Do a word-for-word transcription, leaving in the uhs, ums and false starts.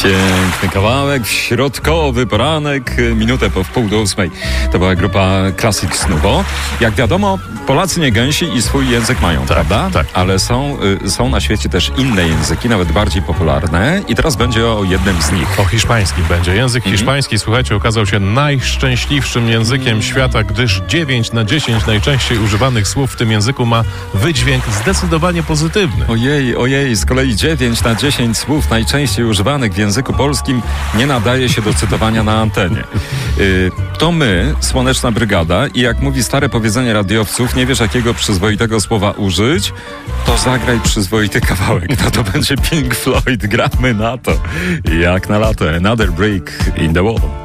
Piękny kawałek, środkowy poranek, minutę po wpół do ósmej. To była grupa Classic Snubo. Jak wiadomo, Polacy nie gęsi i swój język mają, tak, prawda? Tak. Ale są, y, są na świecie też inne języki, nawet bardziej popularne. I teraz będzie o jednym z nich. O hiszpańskim będzie. Język Mhm. hiszpański, słuchajcie, okazał się najszczęśliwszym językiem świata, gdyż dziewięć na dziesięć najczęściej używanych słów w tym języku ma wydźwięk zdecydowanie pozytywny. Ojej, ojej, z kolei dziewięć na dziesięć słów najczęściej używanych w języku polskim nie nadaje się do cytowania na antenie. Y, to my, Słoneczna Brygada, i jak mówi stare powiedzenie radiowców, nie wiesz jakiego przyzwoitego słowa użyć, to zagraj przyzwoity kawałek. No to będzie Pink Floyd, gramy na to. Jak na lato, Another Break in the Wall.